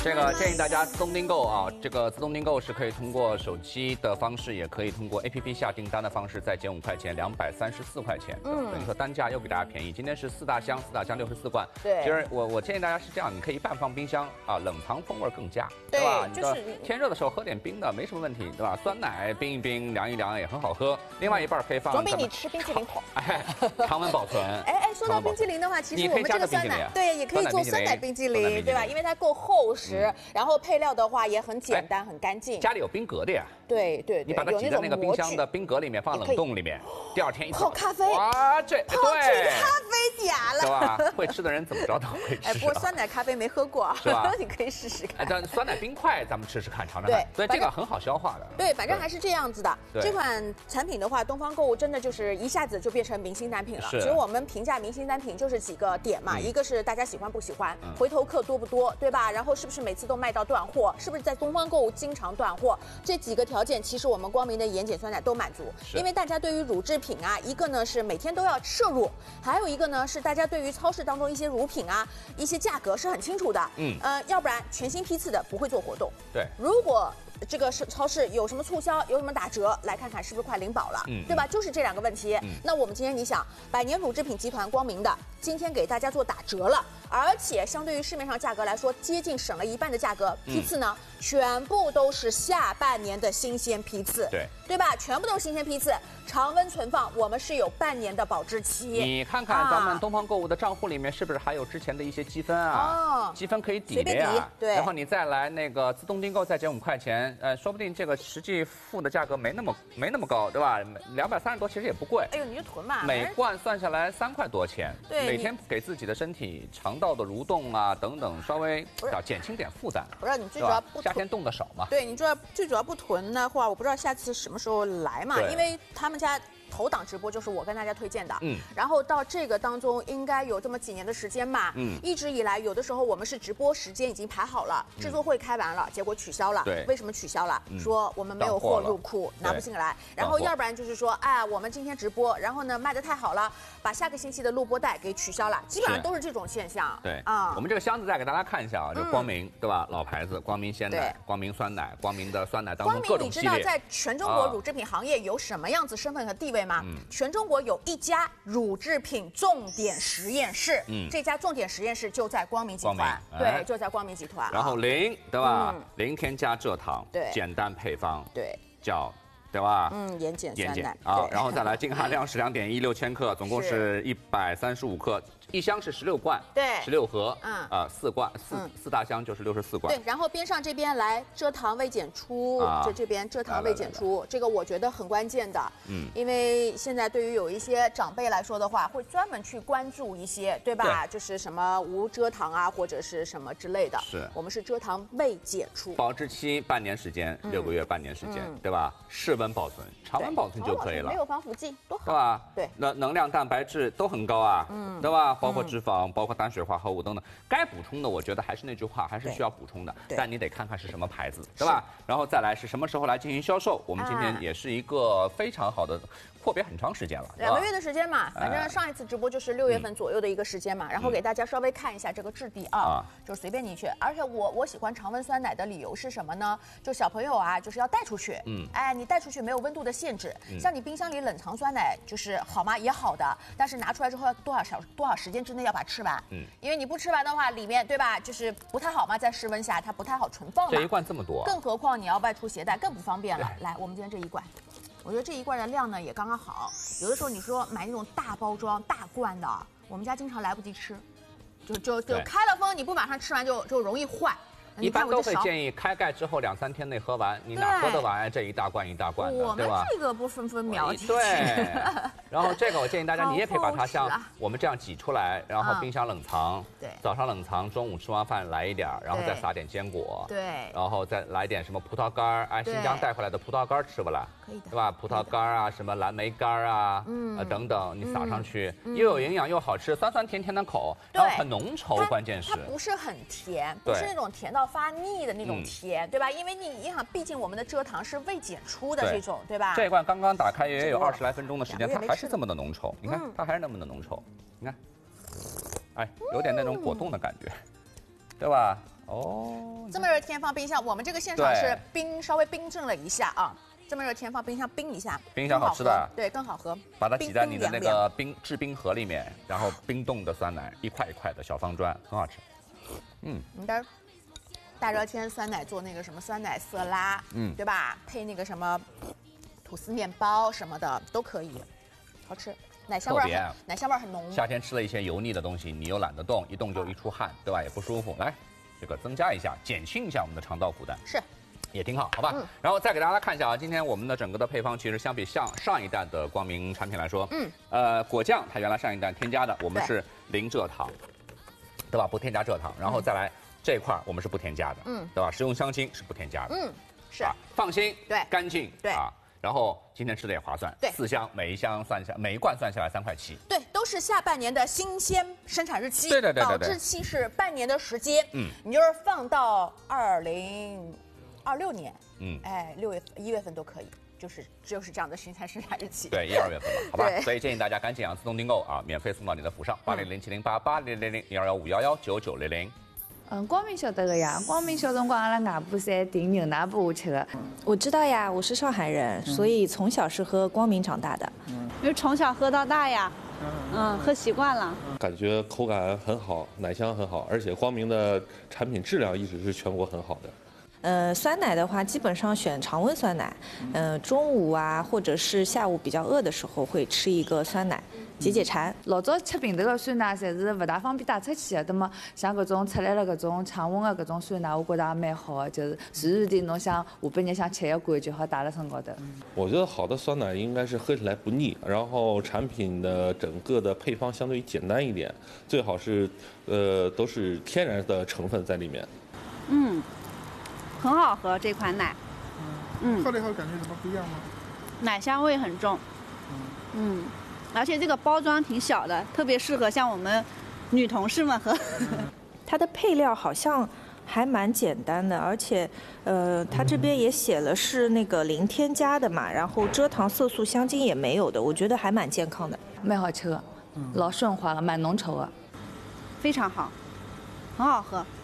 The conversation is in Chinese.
这个建议大家自动订购啊，这个自动订购是可以通过手机的方式，也可以通过 APP 下订单的方式，再减5块钱，234块钱。等于说单价又比大家便宜。今天是4大箱64罐。 对。 其实我建议大家是这样，你可以一半放冰箱啊，冷藏风味更佳，对吧？ 就是天热的时候喝点冰的没什么问题，对吧？酸奶冰一冰，凉一凉也很好喝。另外一半可以放。 总比你吃冰淇淋好。 哎，常温保存。 哎，说到冰淇淋的话，其实我们这个酸奶，对，也可以做酸奶冰淇淋，对吧？因为它够厚实，然后配料的话也很简单，很干净。 家里有冰格的呀？ 对， 你把它挤在那个冰箱的冰格里面，放冷冻里面，第二天一泡咖啡， 哇，这泡出咖啡嗲了， 对吧？会吃的人怎么着都会吃。 哎，不过酸奶咖啡没喝过， 是吧？ 你可以试试看。 但酸奶冰块咱们吃吃看，尝尝看。对，所以这个很好消化的。 对，反正还是这样子的。这款产品的话，东方购物真的就是一下子就变成明星单品了。其实我们评价明星单品就是几个点嘛，一个是大家喜欢不喜欢，回头客多不多，对吧？然后是不是每次都卖到断货？是不是在东方购物经常断货？这几个条件，其实我们光明的盐碱酸奶都满足。因为大家对于乳制品啊，一个呢是每天都要摄入，还有一个呢是大家对于超市当中一些乳品啊，一些价格是很清楚的。要不然全新批次的不会做活动。 对， 如果这个是超市有什么促销，有什么打折，来看看是不是快领保了，对吧？就是这2个问题。那我们今天你想，百年乳制品集团光明的今天给大家做打折了，而且相对于市面上价格来说，接近省了一半的价格。批次呢，全部都是下半年的新鲜批次，对吧？全部都是新鲜批次，常温存放，我们是有半年的保质期。 你看看咱们东方购物的账户里面是不是还有之前的一些积分啊？积分可以抵的呀。 对。 然后你再来那个自动订购再减5块钱。说不定这个实际付的价格没那么高，对吧？230多其实也不贵。 哎呦，你就囤吧。 每罐算下来3块多钱。 对。 每天给自己的身体肠道的蠕动啊等等，稍微要减轻点负担。 不是你最主要不夏天冻得少嘛。 对，你最主要不囤的话，我不知道下次什么时候来嘛，因为他们家。头档直播就是我跟大家推荐的，然后到这个当中应该有这么几年的时间吧，一直以来有的时候我们是直播时间已经排好了，制作会开完了，结果取消了，为什么取消了？说我们没有货入库，拿不进来，然后要不然就是说，哎，我们今天直播，然后呢卖得太好了，把下个星期的录播带给取消了，基本上都是这种现象。 对啊，我们这个箱子再给大家看一下啊，这光明对吧？老牌子，光明鲜奶、光明酸奶、光明的酸奶当中各种系列。 光明，你知道在全中国乳制品行业有什么样子身份和地位吗？全中国有一家乳制品重点实验室，这家重点实验室就在光明集团，对，就在光明集团。 然后零，对吧？零添加蔗糖，对，简单配方， 对， 叫。对吧？ 盐碱酸奶啊，然后再来净含量是2.16千克，总共是135克，一箱是16罐， 对 ，16盒，4罐4大箱就是64罐。 对，然后边上这边来蔗糖未检出，这边蔗糖未检出，这个我觉得很关键的，因为现在对于有一些长辈来说的话，会专门去关注一些，对吧？就是什么无蔗糖啊，或者是什么之类的。 是， 我们是蔗糖未检出， 保质期半年时间，6个月半年时间，对吧？室温保存、常温保存就可以了， 没有防腐剂，多好， 对吧？ 对， 那能量、蛋白质都很高啊，对吧？包括脂肪、包括单水化合物等等，该补充的，我觉得还是那句话，还是需要补充的，但你得看看是什么牌子，对吧？然后再来是什么时候来进行销售？我们今天也是一个非常好的。阔别很长时间了 ，2个月的时间嘛，反正上一次直播就是6月份左右的一个时间嘛，然后给大家稍微看一下这个质地啊，就是随便你去。而且我喜欢常温酸奶的理由是什么呢？就小朋友啊，就是要带出去，哎，你带出去没有温度的限制，像你冰箱里冷藏酸奶就是好吗？也好的，但是拿出来之后要多少时间之内要把它吃完，因为你不吃完的话，里面对吧，就是不太好嘛，在室温下它不太好存放嘛。 这一罐这么多， 更何况你要外出携带更不方便了。来，我们今天这一罐。我觉得这一罐的量呢也刚刚好，有的时候你说买那种大包装大罐的，我们家经常来不及吃，就开了封，你不马上吃完就容易坏。 一般都会建议开盖之后2、3天内喝完，你哪喝得完这一大罐一大罐的，对吧？ 我们这个不分秒级。 对。然后这个我建议大家，你也可以把它像我们这样挤出来，然后冰箱冷藏。对。早上冷藏，中午吃完饭来一点，然后再撒点坚果。对。然后再来点什么葡萄干哎，新疆带回来的葡萄干吃不啦？可以的，对吧？葡萄干啊，什么蓝莓干啊，等等，你撒上去，又有营养又好吃，酸酸甜甜的口，然后很浓稠，关键是它不是很甜，不是那种甜到发腻的那种甜，对吧？因为你想，毕竟我们的蔗糖是未检出的这种，对吧？ 这一罐刚刚打开也有20来分钟的时间，它还是这么的浓稠。你看，它还是那么的浓稠。你看，哎，有点那种果冻的感觉，对吧？ 哦， 这么热天放冰箱，我们这个现场是稍微冰镇了一下啊。这么热天放冰箱冰一下， 冰箱好吃的， 对，更好喝。 把它挤在你的那个制冰盒里面，然后冰冻的酸奶一块一块的小方砖，很好吃。 你的大热天酸奶做那个什么酸奶色拉，对吧？配那个什么吐司面包什么的都可以，好吃。奶香味很浓。 夏天吃了一些油腻的东西，你又懒得动，一动就一出汗，对吧？也不舒服。来，这个增加一下，减轻一下我们的肠道负担。 是。 也挺好，好吧。然后再给大家看一下啊，今天我们的整个的配方其实相比上一代的光明产品来说，果酱它原来上一代添加的，我们是零蔗糖，对吧？不添加蔗糖。然后再来这一块我们是不添加的，对吧？食用香精是不添加的， 是啊，放心， 对， 干净， 对啊。然后今天吃的也划算，对，4箱，每一罐算下来3块7， 对，都是下半年的新鲜生产日期， 对， 保质期是半年的时间，你就是放到2026年，哎，1月份都可以，就是这样的生产日期。 对，1、2月份吧，好吧。所以建议大家赶紧自动订购啊，免费送到你的府上，80070880001215119900。 光明晓得的呀，光明小辰光阿拉外婆侪订牛奶补下去的。 我知道呀，我是上海人，所以从小是喝光明长大的。 因为从小喝到大呀，喝习惯了。 感觉口感很好，奶香很好，而且光明的产品质量一直是全国很好的。 酸奶的话，基本上选常温酸奶。中午啊，或者是下午比较饿的时候，会吃一个酸奶，解馋。 老早吃平头的酸奶，侪是不大方便带出去的。那么像搿种出来了搿种常温的搿种酸奶，我觉得也蛮好的，就是随时地侬想下半日想吃一罐就好带辣身高头。 我觉得好的酸奶应该是喝起来不腻，然后产品的整个的配方相对于简单一点，最好是都是天然的成分在里面。 很好喝这款奶， 喝了以后感觉怎么不一样吗？ 奶香味很重，而且这个包装挺小的，特别适合像我们女同事们喝。 它的配料好像还蛮简单的，而且它这边也写了是那个零添加的嘛，然后蔗糖、色素、香精也没有的，我觉得还蛮健康的， 蛮好吃的，老顺滑了，蛮浓稠的， 非常好，很好喝。